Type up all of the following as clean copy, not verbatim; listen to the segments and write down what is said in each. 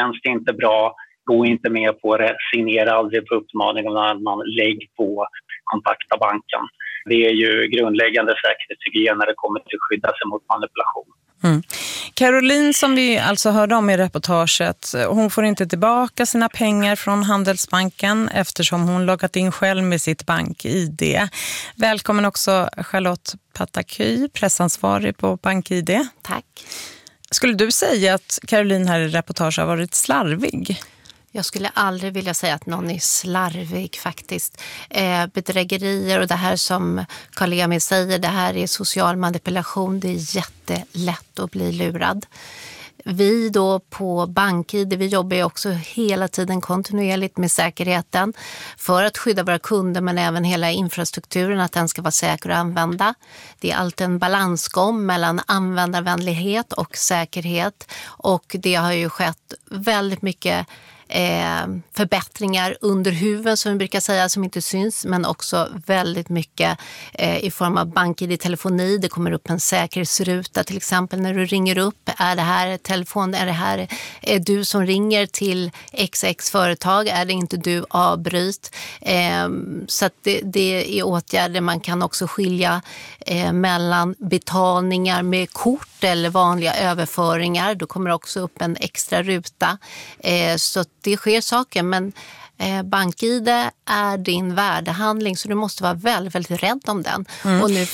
känns det inte bra, gå inte med på det, signera aldrig på uppmaning av någon annan, lägg på, kontakta banken. Det är ju grundläggande säkerhetshygien när det kommer till att skydda sig mot manipulation. Caroline, som vi alltså hörde om i reportaget, hon får inte tillbaka sina pengar från Handelsbanken eftersom hon loggat in själv med sitt bank-ID. Välkommen också Charlotte Pataky, pressansvarig på BankID. Tack. Skulle du säga att Caroline här i reportaget har varit slarvig? Jag skulle aldrig vilja säga att någon är slarvig faktiskt. Bedrägerier och det här som Carl-Emil säger, det här är social manipulation. Det är jättelätt att bli lurad. Vi då på BankID, vi jobbar ju också hela tiden kontinuerligt med säkerheten för att skydda våra kunder men även hela infrastrukturen, att den ska vara säker att använda. Det är alltid en balansgång mellan användarvänlighet och säkerhet, och det har ju skett väldigt mycket förbättringar under huven som vi brukar säga, som inte syns, men också väldigt mycket i form av BankID-telefoni. Det kommer upp en säkerhetsruta till exempel när du ringer upp. Är det här telefon? Är du som ringer till XX företag? Är det inte du? Avbryt. Så att det är åtgärder. Man kan också skilja mellan betalningar med kort eller vanliga överföringar. Då kommer också upp en extra ruta. Så det sker saker, men BankID är din värdehandling, så du måste vara väldigt, väldigt rädd om den. Och nu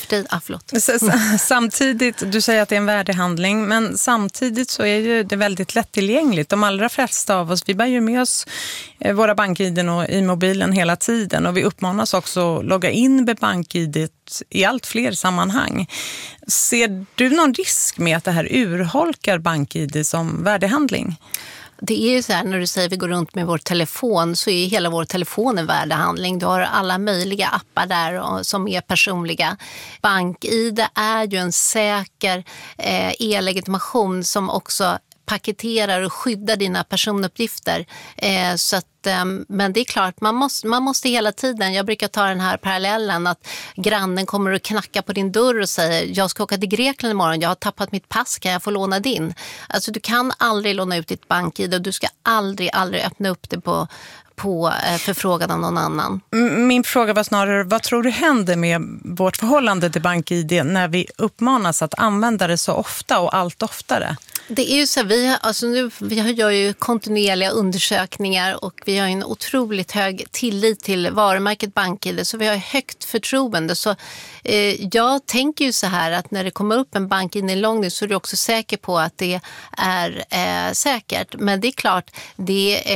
Samtidigt, du säger att det är en värdehandling, men samtidigt så är ju det väldigt lättillgängligt. De allra flesta av oss, vi bär ju med oss våra BankID i mobilen hela tiden, och vi uppmanas också att logga in med BankID i allt fler sammanhang. Ser du någon risk med att det här urholkar BankID som värdehandling? Det är ju så här, när du säger att vi går runt med vår telefon, så är hela vår telefon en värdehandling. Du har alla möjliga appar där som är personliga. BankID är ju en säker e-legitimation som också paketerar och skyddar dina personuppgifter. Så att, men det är klart, man måste hela tiden, jag brukar ta den här parallellen att grannen kommer och knackar på din dörr och säger, jag ska åka till Grekland imorgon, jag har tappat mitt pass, kan jag få låna din? Alltså du kan aldrig låna ut ditt BankID, och du ska aldrig öppna upp det på förfrågan av någon annan. Min fråga var snarare, vad tror du händer med vårt förhållande till BankID när vi uppmanas att använda det så ofta och allt oftare? Det är ju så, vi gör ju kontinuerliga undersökningar, och vi har en otroligt hög tillit till varumärket BankID, så vi har högt förtroende. Så jag tänker ju så här, att när det kommer upp en BankID-inloggning så är du också säker på att det är säkert. Men det är klart, det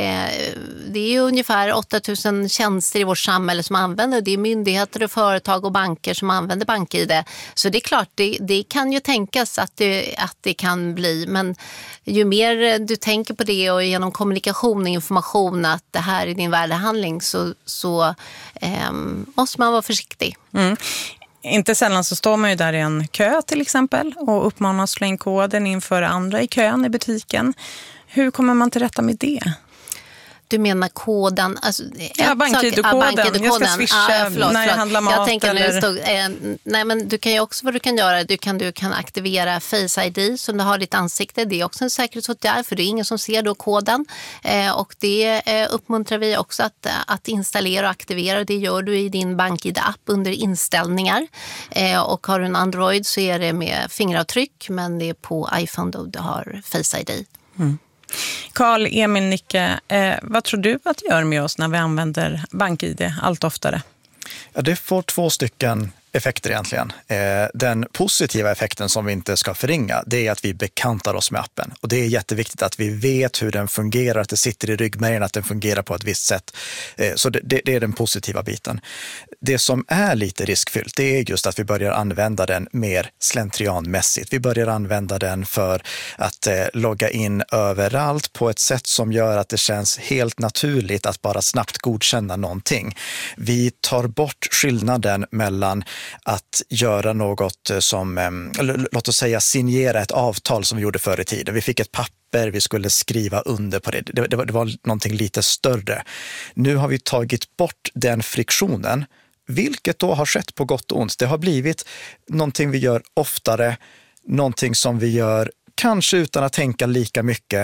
är ungefär 8000 tjänster i vårt samhälle som använder det. Det är myndigheter och företag och banker som använder BankID. Så det är klart, det kan ju tänkas att det kan bli. Men ju mer du tänker på det, och genom kommunikation och information att det här är din värdehandling, så måste man vara försiktig. Inte sällan så står man ju där i en kö till exempel och uppmanas slå in koden inför andra i kön i butiken. Hur kommer man till rätta med det? Du menar koden? Alltså, BankID-koden. Jag ska swisha när jag handlar mat. Jag tänker när det stod, nej, men du kan ju också, vad du kan göra, du kan aktivera Face ID som du har ditt ansikte. Det är också en säkerhetsåtgärd, för det är ingen som ser då koden. Och det uppmuntrar vi också att installera och aktivera. Det gör du i din BankID-app under inställningar. Och har du en Android så är det med fingeravtryck, men det är på iPhone då du har Face ID. Carl-Emil Nicke, vad tror du att det gör med oss när vi använder BankID allt oftare? Ja, det får 2 stycken effekter egentligen. Den positiva effekten som vi inte ska förringa, det är att vi bekantar oss med appen. Och det är jätteviktigt att vi vet hur den fungerar, att det sitter i ryggmärgen, att den fungerar på ett visst sätt. Så det är den positiva biten. Det som är lite riskfyllt, det är just att vi börjar använda den mer slentrianmässigt. Vi börjar använda den för att logga in överallt på ett sätt som gör att det känns helt naturligt att bara snabbt godkänna någonting. Vi tar bort skillnaden mellan att göra något som, låt oss säga signera ett avtal som vi gjorde förr i tiden. Vi fick ett papper, vi skulle skriva under på det. Det var någonting lite större. Nu har vi tagit bort den friktionen, vilket då har skett på gott och ont. Det har blivit någonting vi gör oftare, någonting som vi gör kanske utan att tänka lika mycket.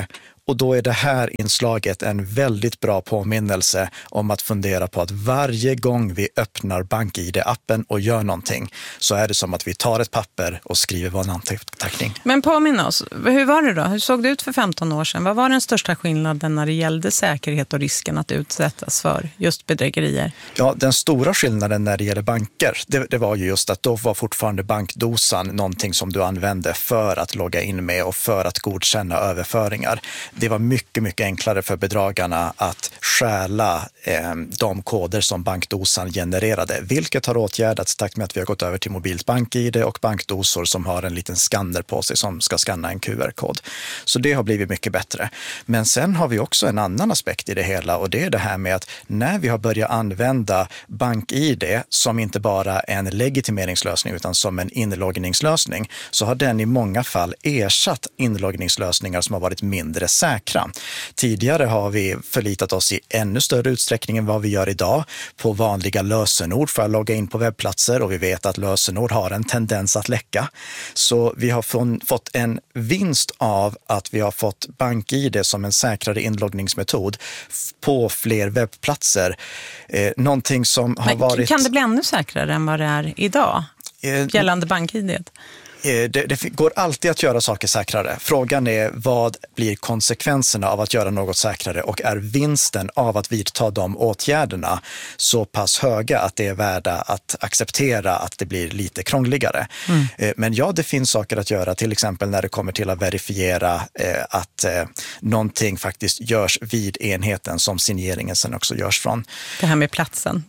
Och då är det här inslaget en väldigt bra påminnelse om att fundera på att varje gång vi öppnar BankID-appen och gör någonting så är det som att vi tar ett papper och skriver vår namnteckning. Men påminn oss, hur var det då? Hur såg det ut för 15 år sedan? Vad var den största skillnaden när det gällde säkerhet och risken att utsättas för just bedrägerier? Ja, den stora skillnaden när det gäller banker, det var ju just att då var fortfarande bankdosan någonting som du använde för att logga in med och för att godkänna överföringar. Det var mycket, mycket enklare för bedragarna att stjäla de koder som bankdosan genererade, vilket har åtgärdats tack med att vi har gått över till mobilt BankID och bankdosor som har en liten skanner på sig som ska skanna en QR-kod. Så det har blivit mycket bättre. Men sen har vi också en annan aspekt i det hela, och det är det här med att när vi har börjat använda BankID som inte bara en legitimeringslösning utan som en inloggningslösning, så har den i många fall ersatt inloggningslösningar som har varit mindre säkra. Tidigare har vi förlitat oss i ännu större utsträckning än vad vi gör idag på vanliga lösenord för att logga in på webbplatser, och vi vet att lösenord har en tendens att läcka. Så vi har fått en vinst av att vi har fått BankID som en säkrare inloggningsmetod på fler webbplatser. Någonting som har varit... Kan det bli ännu säkrare än vad det är idag gällande BankID? Det går alltid att göra saker säkrare. Frågan är vad blir konsekvenserna av att göra något säkrare, och är vinsten av att vidta de åtgärderna så pass höga att det är värda att acceptera att det blir lite krångligare. Men ja, det finns saker att göra, till exempel när det kommer till att verifiera att någonting faktiskt görs vid enheten som signeringen sen också görs från. Det här med platsen.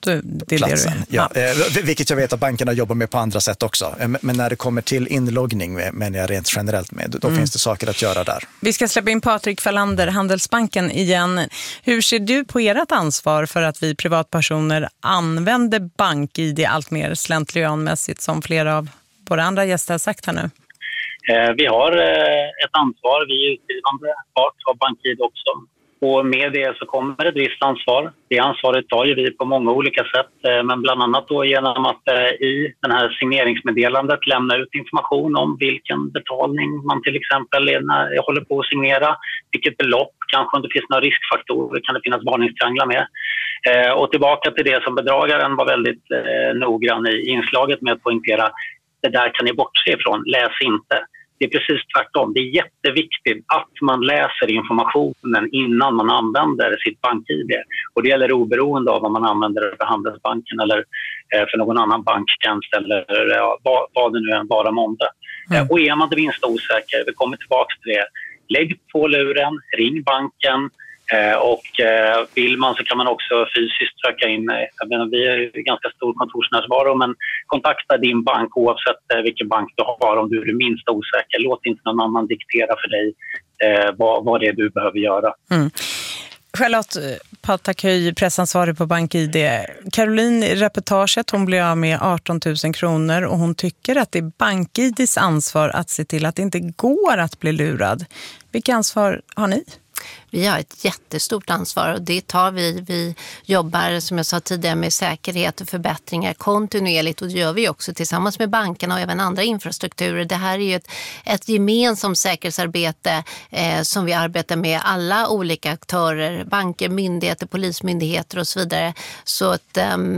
Vilket jag vet att bankerna jobbar med på andra sätt också. Men när det kommer till inloggning men jag rent generellt med, då finns det saker att göra där. Vi ska släppa in Patrik Fallander, Handelsbanken igen. Hur ser du på ert ansvar för att vi privatpersoner använder BankID allt mer slentrianmässigt, som flera av våra andra gäster har sagt här nu? Vi har ett ansvar, vi är utgivande part av BankID också. Och med det så kommer ett visst ansvar. Det ansvaret tar ju vi på många olika sätt, men bland annat då genom att i den här signeringsmeddelandet lämna ut information om vilken betalning man till exempel håller på att signera, vilket belopp, kanske om det finns några riskfaktorer, kan det finnas varningstrianglar med. Och tillbaka till det som bedragaren var väldigt noggrann i inslaget med att poängtera, det där kan ni bortse ifrån, läs inte. Det är precis tvärtom. Det är jätteviktigt att man läser informationen innan man använder sitt BankID. Och det gäller oberoende av om man använder det för Handelsbanken eller för någon annan banktjänst eller vad det nu än vara månde. Och är man det minsta osäker, vi kommer tillbaka till det. Lägg på luren, ring banken. Och vill man så kan man också fysiskt söka in, jag menar, vi är ganska stor kontorsnärvaro, men kontakta din bank oavsett vilken bank du har om du är det minsta osäker. Låt inte någon annan diktera för dig vad det är du behöver göra. Charlotte Pataköy, pressansvarig på BankID. Caroline i reportaget, hon blir av med 18 000 kronor och hon tycker att det är BankIDs ansvar att se till att det inte går att bli lurad. Vilket ansvar har ni? Vi har ett jättestort ansvar och det tar vi. Vi jobbar, som jag sa tidigare, med säkerhet och förbättringar kontinuerligt, och det gör vi också tillsammans med bankerna och även andra infrastrukturer. Det här är ju ett gemensamt säkerhetsarbete som vi arbetar med alla olika aktörer, banker, myndigheter, polismyndigheter och så vidare. Så att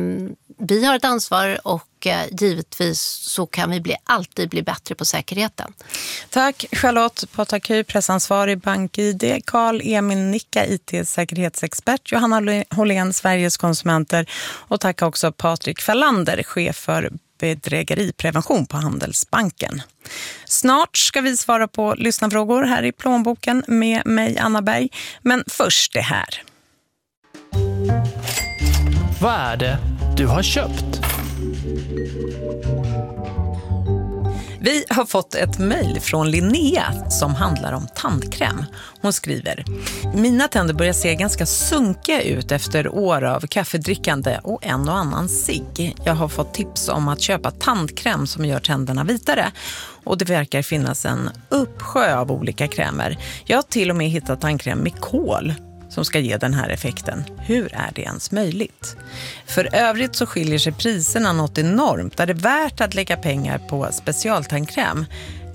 vi har ett ansvar, och givetvis så kan vi alltid bli bättre på säkerheten. Tack Charlotte Pataköy, pressansvarig BankID, Carl-Emil Nicka, IT-säkerhetsexpert, Johanna Hållén, Sveriges konsumenter, och tack också Patrik Fallander, chef för bedrägeriprevention på Handelsbanken. Snart ska vi svara på lyssnarfrågor här i Plånboken med mig, Anna Berg. Men först det här. Vad är det du har köpt? Vi har fått ett mejl från Linnea som handlar om tandkräm. Hon skriver: mina tänder börjar se ganska sunkiga ut efter år av kaffedrickande och en och annan cigg. Jag har fått tips om att köpa tandkräm som gör tänderna vitare. Och det verkar finnas en uppsjö av olika krämer. Jag har till och med hittat tandkräm med kol som ska ge den här effekten. Hur är det ens möjligt? För övrigt så skiljer sig priserna något enormt. Är det värt att lägga pengar på specialtandkräm?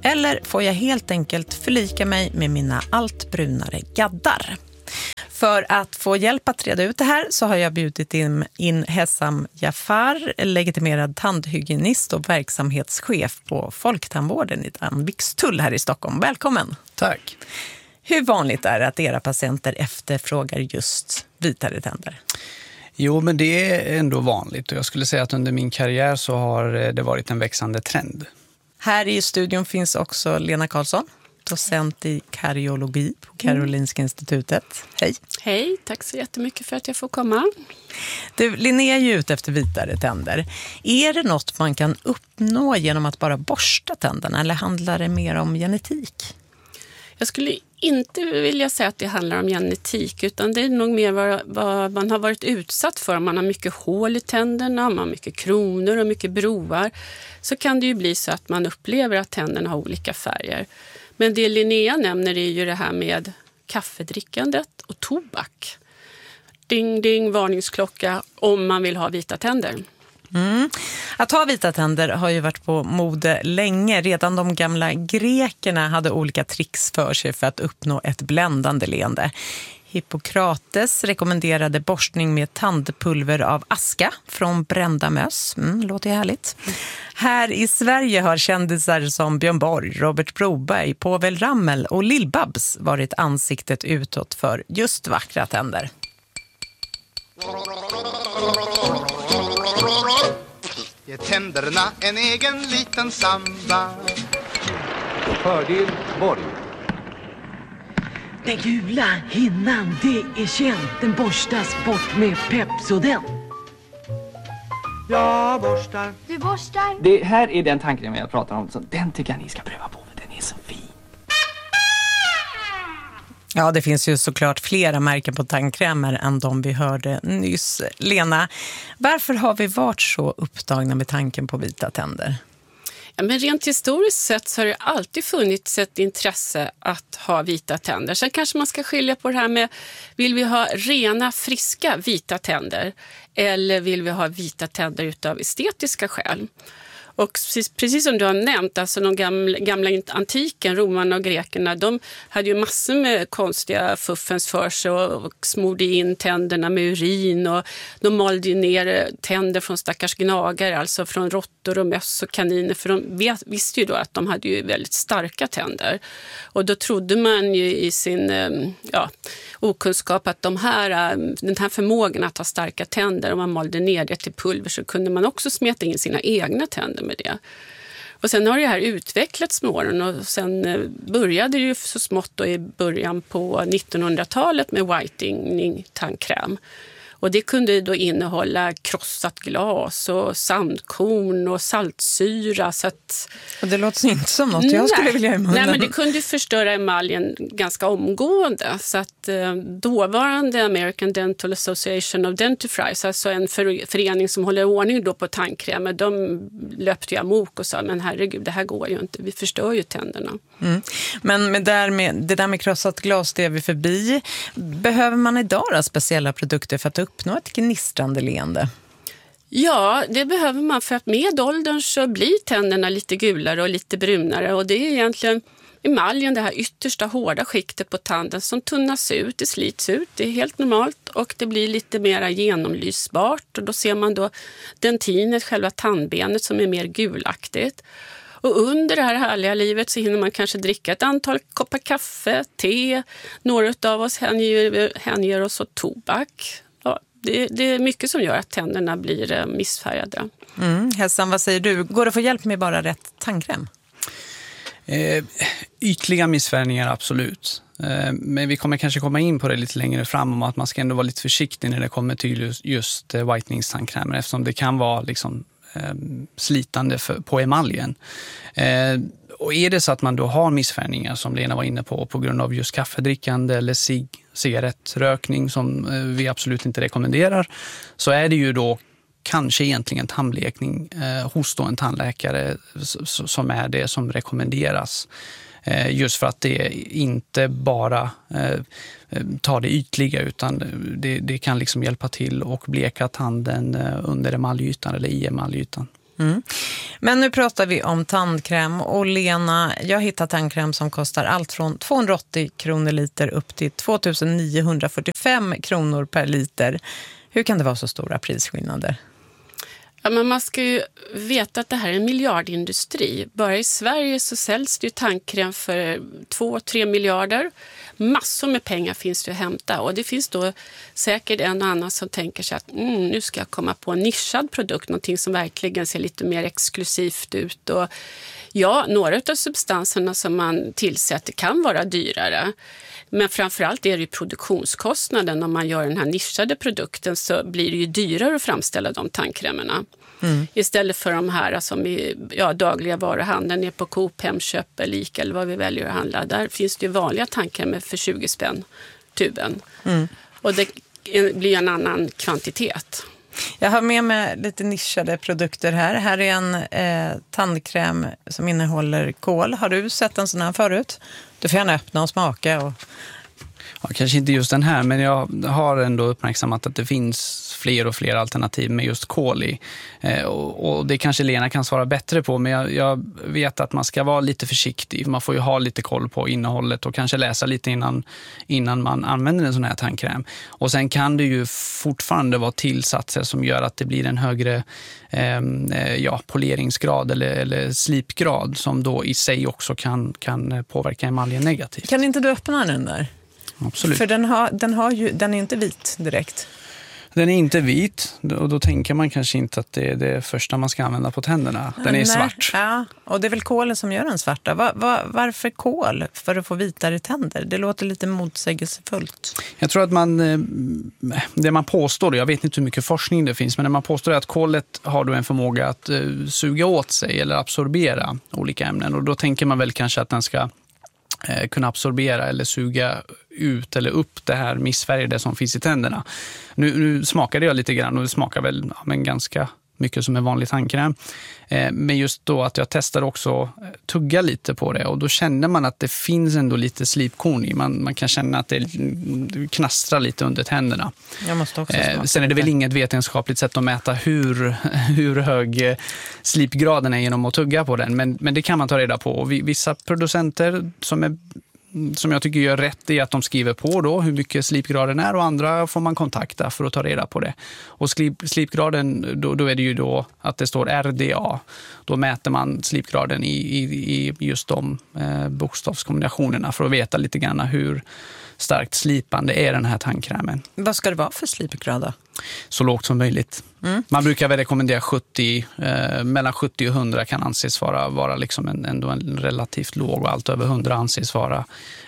Eller får jag helt enkelt förlika mig med mina allt brunare gaddar? För att få hjälp att reda ut det här så har jag bjudit in Hessam Jafar, legitimerad tandhygienist och verksamhetschef på Folktandvården i Danvikstull här i Stockholm. Välkommen! Tack! Hur vanligt är det att era patienter efterfrågar just vitare tänder? Jo, men det är ändå vanligt och jag skulle säga att under min karriär så har det varit en växande trend. Här i studion finns också Lena Karlsson, docent i kariologi på Karolinska institutet. Hej! Hej, tack så jättemycket för att jag får komma. Du, Linnea är ju ute efter vitare tänder. Är det något man kan uppnå genom att bara borsta tänderna eller handlar det mer om genetik? Jag skulle inte vilja säga att det handlar om genetik, utan det är nog mer vad man har varit utsatt för. Om man har mycket hål i tänderna, om man har mycket kronor och mycket broar, så kan det ju bli så att man upplever att tänderna har olika färger. Men det Linnea nämner är ju det här med kaffedrickandet och tobak. Ding, ding, varningsklocka om man vill ha vita tänder. Att ha vita tänder har ju varit på mode länge. Redan de gamla grekerna hade olika tricks för sig för att uppnå ett bländande leende. Hippokrates rekommenderade borstning med tandpulver av aska från brända möss. Låter ju härligt. Här i Sverige har kändisar som Björn Borg, Robert Broberg, Povel Ramel och Lill-Babs varit ansiktet utåt för just vackra tänder. Ge tänderna en egen liten samba. Fördel Borg. Den gula hinnan, det är känt. Den borstas bort med Pepsodent. Jag borstar. Du borstar. Det här är den tanken jag pratar om. Så den tycker jag ni ska pröva på, för den är så fin. Ja, det finns ju såklart flera märken på tandkrämer än de vi hörde nyss. Lena, varför har vi varit så upptagna med tanken på vita tänder? Ja, men rent historiskt sett så har det alltid funnits ett intresse att ha vita tänder. Sen kanske man ska skilja på det här med, vill vi ha rena, friska vita tänder eller vill vi ha vita tänder utav estetiska skäl? Och precis som du har nämnt, alltså de gamla antiken, romarna och grekerna, de hade ju massor med konstiga fuffens för sig och smorde in tänderna med urin, och de malde ner tänder från stackars gnagare, alltså från råttor och möss och kaniner, för de visste ju då att de hade ju väldigt starka tänder. Och då trodde man ju i sin okunskap att den här förmågan att ha starka tänder, om man malde ner det till pulver, så kunde man också smeta in sina egna tänder med det. Och sen har det här utvecklats med åren, och sen började det ju så smått då i början på 1900-talet med whitening tandkräm. Och det kunde då innehålla krossat glas och sandkorn och saltsyra. Så att, och det låter inte som något jag skulle vilja i munnen. Nej, men det kunde förstöra emaljen ganska omgående. Så att dåvarande American Dental Association of Dentifrice, alltså en förening som håller ordning då på tandkrämer, de löpte ju amok och sa, men herregud, det här går ju inte. Vi förstör ju tänderna. Men det där med krossat glas, det är vi förbi. Behöver man idag speciella produkter för att uppnå ett gnistrande leende? Ja, det behöver man, för att med åldern så blir tänderna lite gulare och lite brunare, och det är egentligen emaljen, det här yttersta hårda skiktet på tanden, som tunnas ut, det slits ut, det är helt normalt, och det blir lite mer genomlysbart, och då ser man då dentinet, själva tandbenet, som är mer gulaktigt. Och under det här härliga livet så hinner man kanske dricka ett antal koppar kaffe, te, några av oss hänger oss åt tobak. Ja, det är mycket som gör att tänderna blir missfärgade. Hessan, vad säger du? Går det att få hjälp med bara rätt tandkräm? Ytliga missfärgningar, absolut. Men vi kommer kanske komma in på det lite längre fram, om att man ska ändå vara lite försiktig när det kommer till just whiteningstandkrämer, eftersom det kan vara liksom slitande på emaljen. Och är det så att man då har missfärgningar, som Lena var inne på grund av just kaffedrickande eller cigarettrökning, som vi absolut inte rekommenderar, så är det ju då kanske egentligen tandblekning hos då en tandläkare som är det som rekommenderas. Just för att det inte bara tar det ytliga, utan det kan liksom hjälpa till och bleka tanden under emaljytan eller i emaljytan. Men nu pratar vi om tandkräm och Lena, jag hittar tandkräm som kostar allt från 280 kronor liter upp till 2945 kronor per liter. Hur kan det vara så stora prisskillnader? Ja, men man ska ju veta att det här är en miljardindustri. Bara i Sverige så säljs det ju tandkräm för 2-3 miljarder. Massor med pengar finns det att hämta. Och det finns då säkert en och annan som tänker sig att nu ska jag komma på en nischad produkt. Någonting som verkligen ser lite mer exklusivt ut. Och ja, några av substanserna som man tillsätter kan vara dyrare. Men framförallt är det ju produktionskostnaden. Om man gör den här nischade produkten så blir det ju dyrare att framställa de tandkrämerna. Istället för de här som i dagliga varuhandeln är på Coop, Hemköp eller Ica eller vad vi väljer att handla. Där finns det ju vanliga tandkrämer för 20 spänn tuben. Och det blir en annan kvantitet. Jag har med mig lite nischade produkter här. Här är en tandkräm som innehåller kol. Har du sett en sån här förut? Du får gärna öppna och smaka. Ja, kanske inte just den här, men jag har ändå uppmärksammat att det finns fler och fler alternativ med just kol i. Och det kanske Lena kan svara bättre på, men jag vet att man ska vara lite försiktig. Man får ju ha lite koll på innehållet och kanske läsa lite innan man använder en sån här tandkräm. Och sen kan det ju fortfarande vara tillsatser som gör att det blir en högre poleringsgrad eller slipgrad som då i sig också kan påverka emaljen negativt. Kan inte du öppna den där? Absolut. För den är inte vit direkt. Den är inte vit och då tänker man kanske inte att det är det första man ska använda på tänderna. Den är svart. Ja, och det är väl kolen som gör den svarta. Varför kol för att få vitare tänder? Det låter lite motsägelsefullt. Jag tror att det man påstår, jag vet inte hur mycket forskning det finns, men när man påstår att kolet har då en förmåga att suga åt sig eller absorbera olika ämnen. Och då tänker man väl kanske att den ska kunna absorbera eller suga ut eller upp det här missfärgade som finns i tänderna. Nu smakade jag lite grann och det smakar väl ganska mycket som en vanlig tandkräm. Men just då att jag testade också tugga lite på det och då känner man att det finns ändå lite slipkorn i. Man kan känna att det knastrar lite under tänderna. Jag måste också sen är det väl inget vetenskapligt sätt att mäta hur hög slipgraden är genom att tugga på den. Men det kan man ta reda på. Och vissa producenter som jag tycker gör rätt är att de skriver på då hur mycket slipgraden är och andra får man kontakta för att ta reda på det. Och slipgraden, då är det ju då att det står RDA. Då mäter man slipgraden i just de bokstavskombinationerna för att veta lite grann hur starkt slipande är den här tandkrämen. Vad ska det vara för slipgrad då? Så lågt som möjligt. Man brukar väl rekommendera 70, mellan 70 och 100 kan anses vara liksom ändå en relativt låg och allt över 100 anses vara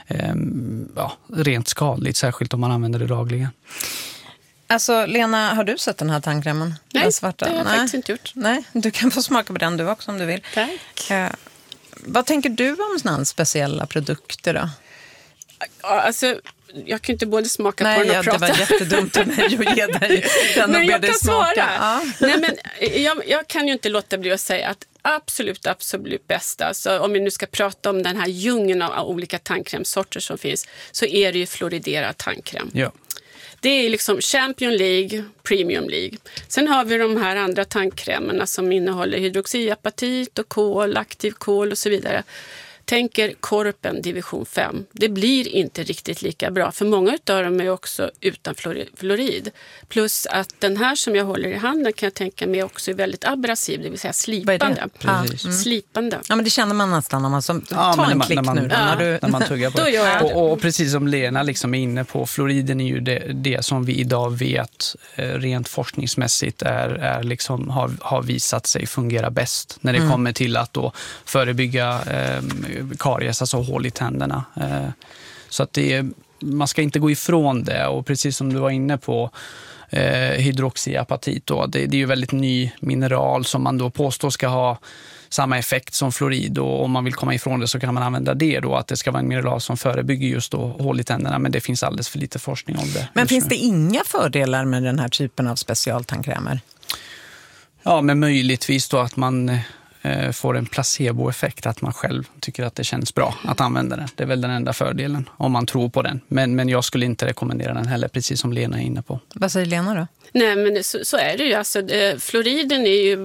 rent skadligt, särskilt om man använder det dagligen. Alltså Lena, har du sett den här tandkrämen? Nej, den svarta? Det har jag faktiskt inte gjort. Nej, du kan få smaka på den du också om du vill. Tack. Vad tänker du om sådana speciella produkter då? Alltså, jag kan inte både smaka på den och prata. Nej, det var jättedumt av mig att ge dig den och be dig smaka. Ja. Nej, men jag kan ju inte låta bli att säga att absolut bästa, alltså, om vi nu ska prata om den här djungeln av olika tandkrämsorter som finns, så är det ju fluoriderad tandkräm. Ja. Det är liksom Champion League, Premium League. Sen har vi de här andra tandkrämerna som innehåller hydroxyapatit och kol, aktiv kol och så vidare. Tänker Korpen division 5. Det blir inte riktigt lika bra. För många av dem är också utan fluorid. Plus att den här som jag håller i handen kan jag tänka mig också är väldigt abrasiv. Det vill säga slipande. Slipande. Ja, men det känner man nästan när man tar en klick nu. När man tuggar på det. Och precis som Lena liksom är inne på, fluoriden är ju det som vi idag vet rent forskningsmässigt är liksom, har visat sig fungera bäst. När det kommer till att då förebygga karies, alltså hål i tänderna. Så att man ska inte gå ifrån det. Och precis som du var inne på, hydroxyapatit då, det är ju väldigt ny mineral som man då påstår ska ha samma effekt som fluorid, och om man vill komma ifrån det så kan man använda det då, att det ska vara en mineral som förebygger just då hål i tänderna, men det finns alldeles för lite forskning om det. Men finns det inga fördelar med den här typen av specialtandkrämer? Ja, men möjligtvis då att man får en placeboeffekt, att man själv tycker att det känns bra att använda den. Det är väl den enda fördelen om man tror på den. Men jag skulle inte rekommendera den heller, precis som Lena är inne på. Vad säger Lena då? Nej, men så är det ju. Alltså, fluoriden är ju vårt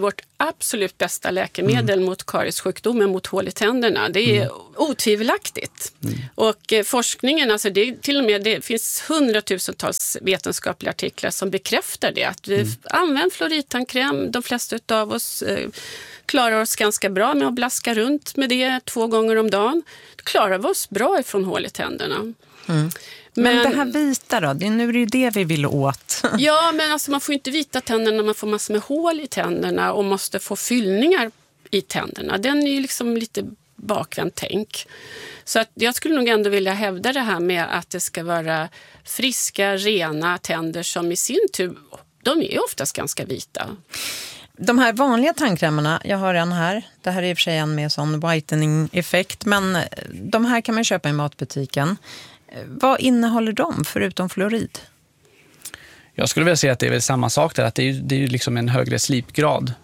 absolut bästa läkemedel mot kariessjukdomen, mot hål i tänderna. Det är otvivelaktigt. Och forskningen, alltså det finns hundratusentals vetenskapliga artiklar som bekräftar det. Att vi använder fluoridtandkräm, de flesta av oss klarar oss ganska bra med att blaska runt med det 2 gånger om dagen. Klarar vi oss bra ifrån hål i tänderna. Men det här vita då, nu är det ju det vi vill åt. Ja, men alltså man får inte vita tänderna, man får massor med hål i tänderna och måste få fyllningar i tänderna. Den är ju liksom lite bakvänt tänk. Så att jag skulle nog ändå vilja hävda det här med att det ska vara friska, rena tänder som i sin tur, de är ju oftast ganska vita. De här vanliga tandkrämerna, jag har en här. Det här är i och för sig en med sån whitening-effekt, men de här kan man köpa i matbutiken. Vad innehåller de förutom fluorid? Jag skulle vilja säga att det är väl samma sak där, att det är ju liksom en högre slipgrad.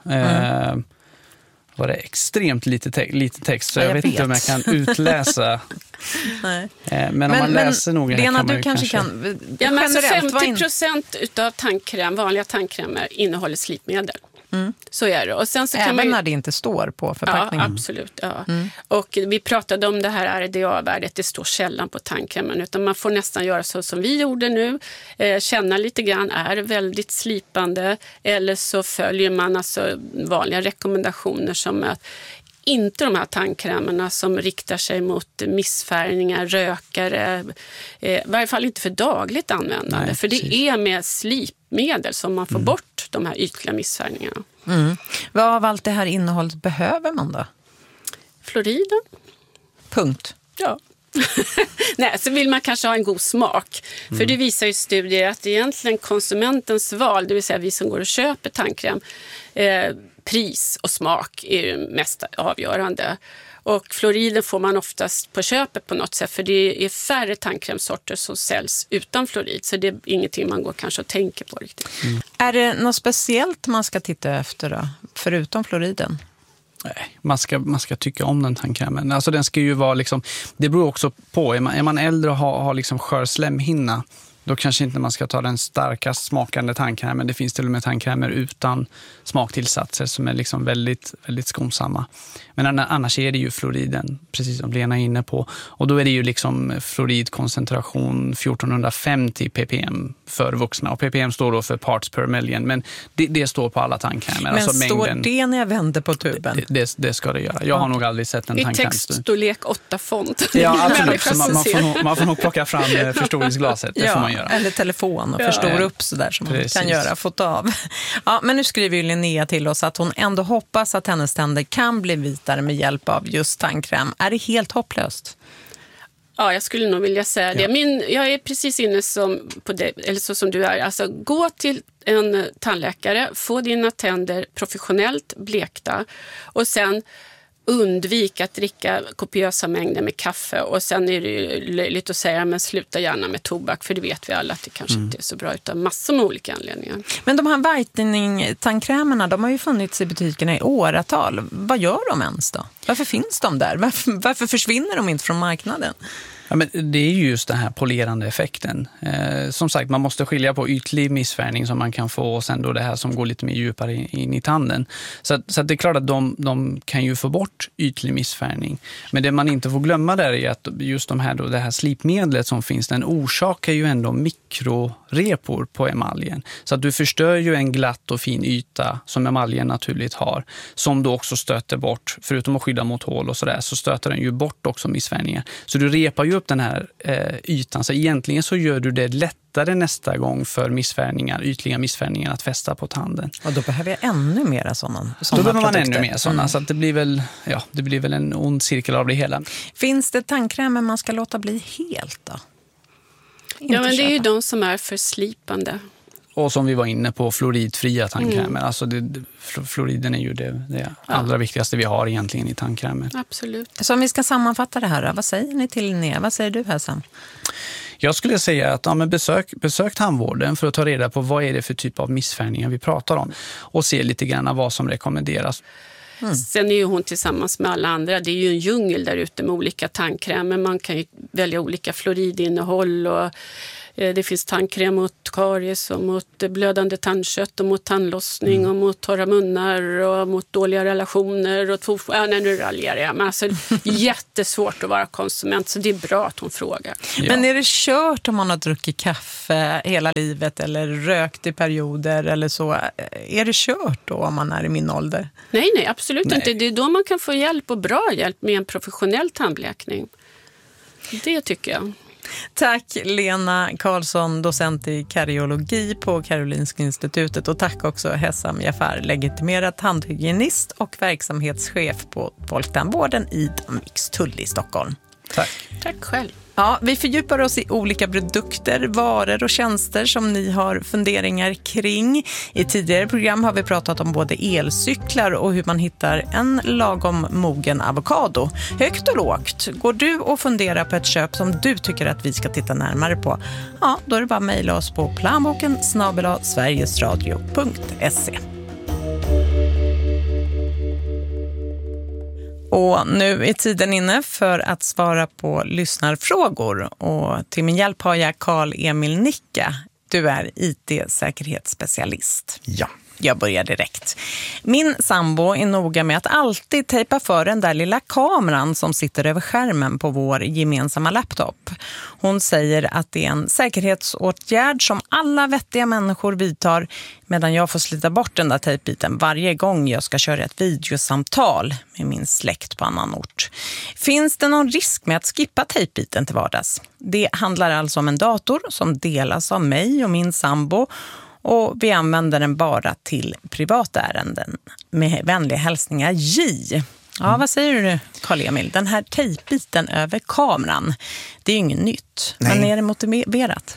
Var det extremt lite text, så jag vet inte om jag kan utläsa. Nej. Men om man läser nog Lena, kan man du kanske kan. Ja, men alltså 50% av tandkräm, vanliga tandkrämer innehåller slipmedel. Så är det. Och sen så även kan när det inte står på förpackningen? Ja, absolut. Ja. Och vi pratade om det här RDA-värdet, det står sällan på tandkrämen, utan man får nästan göra så som vi gjorde nu. Känna lite grann, är det väldigt slipande, eller så följer man alltså vanliga rekommendationer som att inte de här tandkrämerna som riktar sig mot missfärgningar, rökare, i varje fall inte för dagligt användande. Nej, för det är med slipmedel som man får bort de här ytliga missfärgningarna. Vad av allt det här innehållet behöver man då? Fluoriden. Punkt. Ja. Nej, så vill man kanske ha en god smak. För det visar ju studier att egentligen konsumentens val, det vill säga vi som går och köper tandkräm, pris och smak är ju mest avgörande. Och fluoriden får man oftast på köpet på något sätt, för det är färre tandkrämsorter som säljs utan fluorid, så det är ingenting man går kanske och tänker på riktigt. Är det något speciellt man ska titta efter då, förutom fluoriden? Nej, man ska tycka om den tandkrämen. Alltså den ska ju vara liksom, det beror också på, är man äldre och har liksom skör slemhinna, då kanske inte man ska ta den starkast smakande tandkrämen. Det finns till och med tandkrämer utan smaktillsatser som är liksom väldigt, väldigt skonsamma. Men annars är det ju fluoriden, precis som Lena är inne på. Och då är det ju liksom fluoridkoncentration 1450 ppm för vuxna. Och ppm står då för parts per million. Men det står på alla tandkrämer. Men alltså står mängden, det när jag vänder på tuben? Det ska det göra. Jag har nog aldrig sett en i tandkräm. I textstorlek 8-font. Ja, absolut. Så man får nog plocka fram förstoringsglaset. Det får man göra. Eller telefon och förstora upp så där som man kan göra, fota av. Ja, men nu skriver ju Linnea till oss att hon ändå hoppas att hennes tänder kan bli vitare med hjälp av just tandkräm. Är det helt hopplöst? Ja, jag skulle nog vilja säga det. Jag är precis inne på det, eller så som du är. Alltså, gå till en tandläkare, få dina tänder professionellt blekta och sen undvik att dricka kopiösa mängder med kaffe, och sen är det ju löjligt att säga, men sluta gärna med tobak, för det vet vi alla att det kanske inte är så bra utan massor med olika anledningar. Men de här whitening-tandkrämerna, de har ju funnits i butikerna i åratal. Vad gör de ens då? Varför finns de där? Varför försvinner de inte från marknaden? Ja, men det är ju just den här polerande effekten. Som sagt, man måste skilja på ytlig missfärgning som man kan få, och sen då det här som går lite mer djupare in i tanden. Så att det är klart att de kan ju få bort ytlig missfärgning. Men det man inte får glömma där är att just det här slipmedlet som finns, den orsakar ju ändå mikrorepor på emaljen. Så att du förstör ju en glatt och fin yta som emaljen naturligt har, som då också stöter bort, förutom att skydda mot hål och sådär, så stöter den ju bort också missfärgningar. Så du repar ju upp den här ytan. Så egentligen så gör du det lättare nästa gång för ytliga missfärgningar att fästa på tanden. Och då behöver jag ännu mer sådana Då behöver man ännu mer sådana. Så att det blir väl en ond cirkel av det hela. Finns det tandkrämer man ska låta bli helt då? Ja, men det är ju de som är för slipande. Och som vi var inne på, fluoridfria tandkrämer. Alltså fluoriden är ju det allra viktigaste vi har egentligen i tandkrämer. Absolut. Så om vi ska sammanfatta det här, vad säger ni till Linnea? Vad säger du här, Sam? Jag skulle säga att besök tandvården för att ta reda på vad är det för typ av missfärgningar vi pratar om. Och se lite grann vad som rekommenderas. Sen är ju hon tillsammans med alla andra. Det är ju en djungel där ute med olika tandkrämer. Man kan ju välja olika fluoridinnehåll och Det finns tandkräm mot karies och mot blödande tandkött och mot tandlossning och mot torra munnar och mot dåliga relationer och nu raljerar jag. Men alltså, jättesvårt att vara konsument, så det är bra att hon frågar. Ja. Men är det kört om man har druckit kaffe hela livet eller rökt i perioder eller så? Är det kört då om man är i min ålder? Nej, absolut inte. Det är då man kan få hjälp och bra hjälp med en professionell tandläkning. Det tycker jag. Tack Lena Karlsson, docent i kariologi på Karolinska institutet, och tack också Hessam Jafar, legitimerad tandhygienist och verksamhetschef på Folktandvården i Danvikstull i Stockholm. Tack själv. Ja, vi fördjupar oss i olika produkter, varor och tjänster som ni har funderingar kring. I tidigare program har vi pratat om både elcyklar och hur man hittar en lagom mogen avokado. Högt och lågt. Går du och funderar på ett köp som du tycker att vi ska titta närmare på? Ja, då är det bara att mejla oss på planboken@sverigesradio.se. Och nu är tiden inne för att svara på lyssnarfrågor. Och till min hjälp har jag Carl-Emil Nicka. Du är IT-säkerhetsspecialist. Ja. Jag börjar direkt. Min sambo är noga med att alltid tejpa för den där lilla kameran som sitter över skärmen på vår gemensamma laptop. Hon säger att det är en säkerhetsåtgärd som alla vettiga människor vidtar, medan jag får slita bort den där tejpbiten varje gång jag ska köra ett videosamtal med min släkt på annan ort. Finns det någon risk med att skippa tejpbiten till vardags? Det handlar alltså om en dator som delas av mig och min sambo, och vi använder den bara till privata ärenden. Med vänliga hälsningar, J. Ja, vad säger du, Carl-Emil? Den här tejpbiten över kameran, det är ju inget nytt. Nej. Men är det motiverat?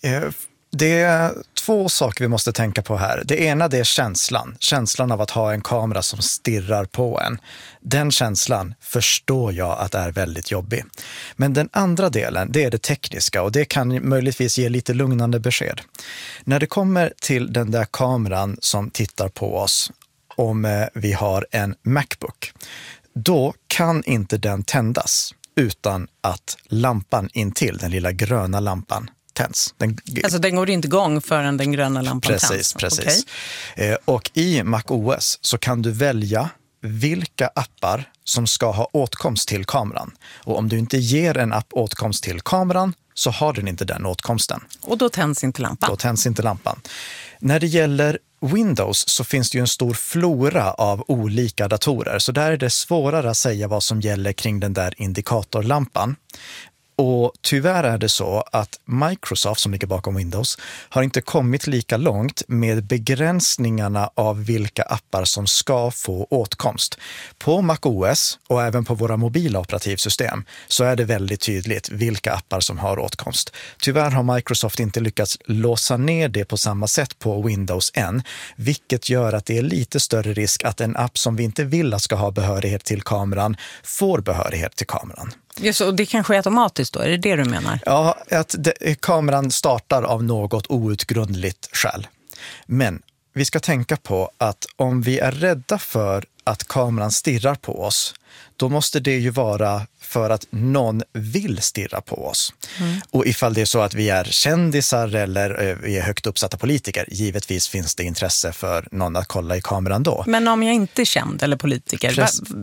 Det är två saker vi måste tänka på här. Det ena, det är känslan av att ha en kamera som stirrar på en. Den känslan förstår jag att är väldigt jobbig. Men den andra delen, det är det tekniska, och det kan möjligtvis ge lite lugnande besked. När det kommer till den där kameran som tittar på oss, om vi har en MacBook, då kan inte den tändas utan att lampan intill, den lilla gröna lampan, tänds. Alltså den går inte igång förrän den gröna lampan tänds? Precis. Okay. Och i macOS så kan du välja vilka appar som ska ha åtkomst till kameran. Och om du inte ger en app åtkomst till kameran så har den inte den åtkomsten. Och då tänds inte lampan? Då tänds inte lampan. När det gäller Windows så finns det ju en stor flora av olika datorer. Så där är det svårare att säga vad som gäller kring den där indikatorlampan. Och tyvärr är det så att Microsoft, som ligger bakom Windows, har inte kommit lika långt med begränsningarna av vilka appar som ska få åtkomst. På macOS och även på våra mobila operativsystem så är det väldigt tydligt vilka appar som har åtkomst. Tyvärr har Microsoft inte lyckats låsa ner det på samma sätt på Windows än, vilket gör att det är lite större risk att en app som vi inte vill att ska ha behörighet till kameran får behörighet till kameran. Just, och det kanske är automatiskt då, är det det du menar? Ja, att kameran startar av något outgrundligt skäl. Men vi ska tänka på att om vi är rädda för att kameran stirrar på oss, då måste det ju vara för att någon vill stirra på oss. Och ifall det är så att vi är kändisar eller vi är högt uppsatta politiker, givetvis finns det intresse för någon att kolla i kameran då. Men om jag inte är känd eller politiker,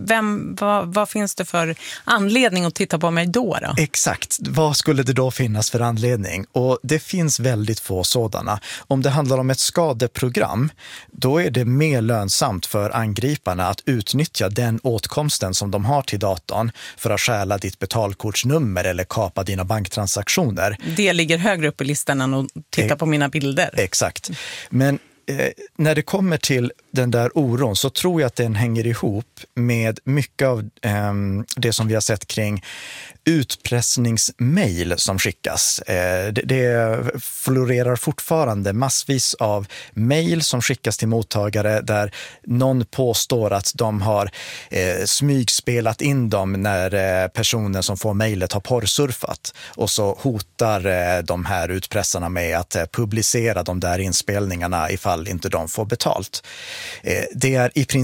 vad finns det för anledning att titta på mig då? Exakt, vad skulle det då finnas för anledning? Och det finns väldigt få sådana. Om det handlar om ett skadeprogram, då är det mer lönsamt för angriparna att utnyttja den åtkomsten som de har till datorn för att stjäla ditt betalkortsnummer eller kapa dina banktransaktioner. Det ligger högre upp i listan än att titta på mina bilder. Exakt. Men när det kommer till den där oron så tror jag att den hänger ihop med mycket av det som vi har sett kring utpressningsmail som skickas. Det florerar fortfarande massvis av mail som skickas till mottagare där någon påstår att de har smygspelat in dem när personen som får mejlet har porrsurfat, och så hotar de här utpressarna med att publicera de där inspelningarna ifall inte de får betalt. Det är i princip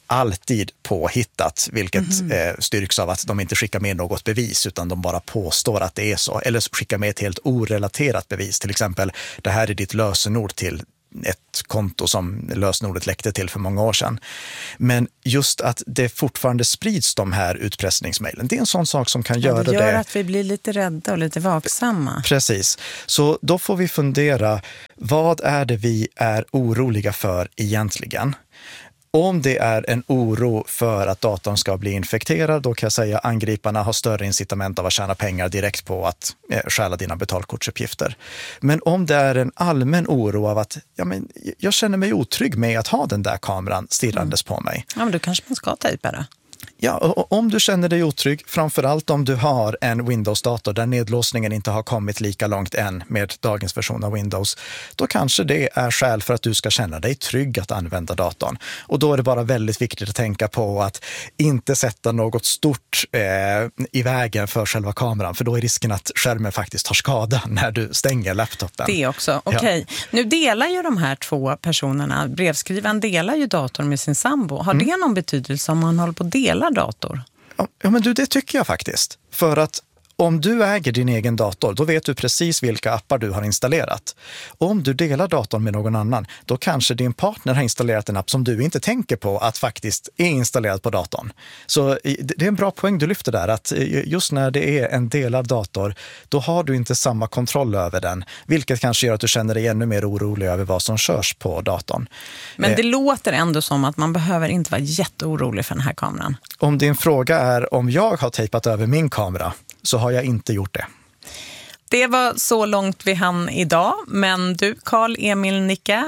alltid påhittat, vilket styrks av att de inte skickar med något bevis utan de bara påstår att det är så. Eller skickar med ett helt orelaterat bevis. Till exempel, det här är ditt lösenord till ett konto som lösenordet läckte till för många år sedan. Men just att det fortfarande sprids de här utpressningsmejlen, det är en sån sak som kan göra det. Det gör att vi blir lite rädda och lite vaksamma. Precis. Så då får vi fundera, vad är det vi är oroliga för egentligen? Om det är en oro för att datorn ska bli infekterad, då kan jag säga att angriparna har större incitament av att tjäna pengar direkt på att stjäla dina betalkortsuppgifter. Men om det är en allmän oro av att jag känner mig otrygg med att ha den där kameran stirrandes på mig. Ja, men då kanske man ska tejpa det. Ja, och om du känner dig otrygg, framförallt om du har en Windows-dator där nedlåsningen inte har kommit lika långt än med dagens version av Windows, då kanske det är skäl för att du ska känna dig trygg att använda datorn. Och då är det bara väldigt viktigt att tänka på att inte sätta något stort i vägen för själva kameran, för då är risken att skärmen faktiskt tar skada när du stänger laptopen. Det också, okej. Ja. Nu delar ju de här två personerna, brevskrivaren delar ju datorn med sin sambo. Har det någon betydelse om man håller på att dela dator? Ja, men det tycker jag faktiskt. För att om du äger din egen dator, då vet du precis vilka appar du har installerat. Om du delar datorn med någon annan, då kanske din partner har installerat en app som du inte tänker på att faktiskt är installerad på datorn. Så det är en bra poäng du lyfter där, att just när det är en delad dator, då har du inte samma kontroll över den, vilket kanske gör att du känner dig ännu mer orolig över vad som körs på datorn. Men det låter ändå som att man behöver inte vara jätteorolig för den här kameran. Om din fråga är om jag har tejpat över min kamera, så har jag inte gjort det. Det var så långt vi hann idag. Men du, Carl-Emil Nicka,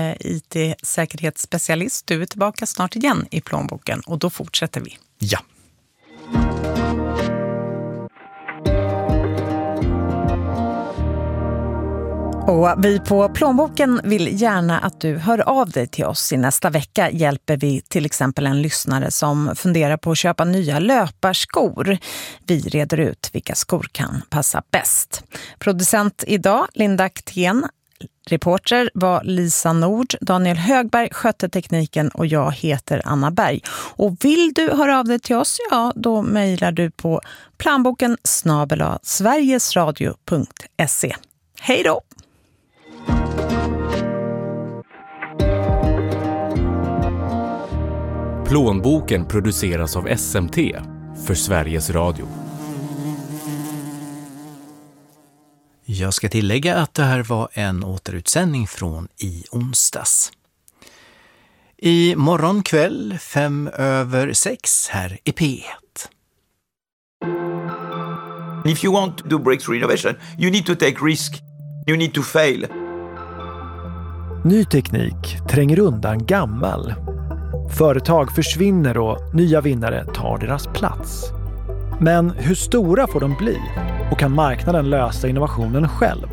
IT-säkerhetsspecialist, du är tillbaka snart igen i plånboken och då fortsätter vi. Ja. Och vi på plånboken vill gärna att du hör av dig till oss. I nästa vecka hjälper vi till exempel en lyssnare som funderar på att köpa nya löparskor. Vi reder ut vilka skor kan passa bäst. Producent idag, Linda Aktén. Reporter var Lisa Nord, Daniel Högberg skötte tekniken och jag heter Anna Berg. Och vill du höra av dig till oss, ja då mejlar du på planboken@sverigesradio.se. Hej då! Plånboken produceras av SMT för Sveriges Radio. Jag ska tillägga att det här var en återutsändning från i onsdags. I morgon kväll 5:05 här i P1. If you want to do breakthrough innovation, you need to take risk. You need to fail. Ny teknik tränger undan gammal. Företag försvinner och nya vinnare tar deras plats. Men hur stora får de bli? Och kan marknaden lösa innovationen själv?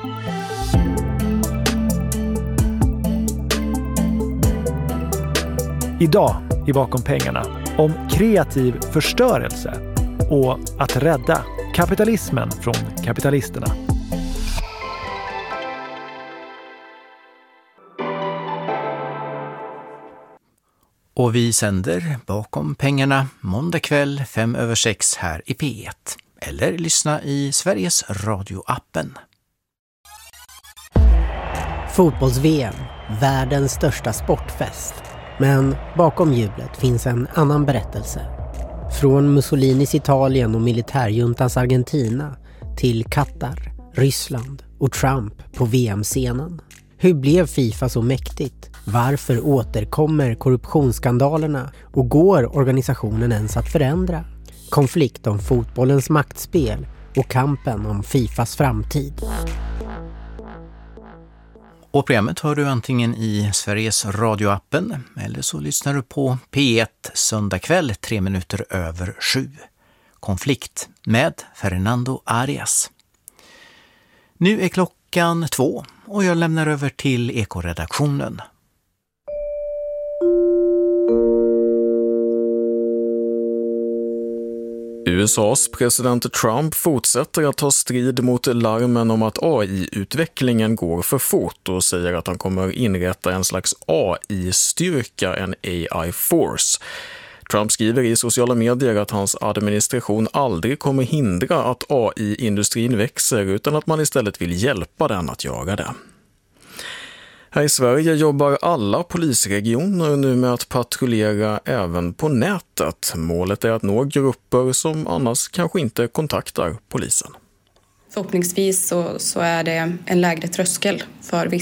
Idag i Bakom pengarna om kreativ förstörelse och att rädda kapitalismen från kapitalisterna. Och vi sänder Bakom pengarna måndag kväll 5:05 här i P1. Eller lyssna i Sveriges Radio-appen. Fotbolls-VM, världens största sportfest. Men bakom jublet finns en annan berättelse. Från Mussolinis Italien och militärjuntans Argentina till Qatar, Ryssland och Trump på VM-scenen. Hur blev FIFA så mäktigt? Varför återkommer korruptionsskandalerna och går organisationen ens att förändra? Konflikt om fotbollens maktspel och kampen om FIFAs framtid. Och programmet hör du antingen i Sveriges Radio-appen eller så lyssnar du på P1 söndag kväll 7:03. Konflikt med Fernando Arias. Nu är klockan 2 och jag lämnar över till Ekoredaktionen. USAs president Trump fortsätter att ta strid mot larmen om att AI-utvecklingen går för fort och säger att han kommer inrätta en slags AI-styrka, en AI-force. Trump skriver i sociala medier att hans administration aldrig kommer hindra att AI-industrin växer utan att man istället vill hjälpa den att göra det. Här i Sverige jobbar alla polisregioner nu med att patrullera även på nätet. Målet är att nå grupper som annars kanske inte kontaktar polisen. Förhoppningsvis så är det en lägre tröskel för vissa